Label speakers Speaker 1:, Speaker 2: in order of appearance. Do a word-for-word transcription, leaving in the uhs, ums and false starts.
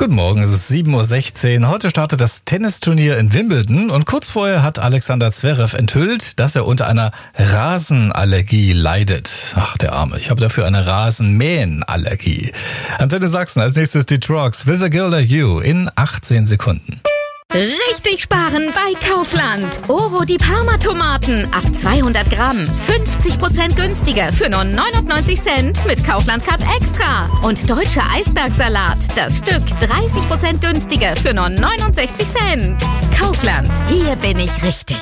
Speaker 1: Guten Morgen, es ist sieben Uhr sechzehn. Heute startet das Tennisturnier in Wimbledon und kurz vorher hat Alexander Zverev enthüllt, dass er unter einer Rasenallergie leidet. Ach, der Arme, ich habe dafür eine Rasenmähenallergie. Antenne Sachsen, als nächstes die Trucks, With a Girl Like You in achtzehn Sekunden.
Speaker 2: Richtig sparen bei Kaufland. Oro die Parma-Tomaten auf zweihundert Gramm. fünfzig Prozent günstiger für nur neunundneunzig Cent mit Kaufland Card Extra. Und deutscher Eisbergsalat. Das Stück dreißig Prozent günstiger für nur neunundsechzig Cent. Kaufland. Hier bin ich richtig.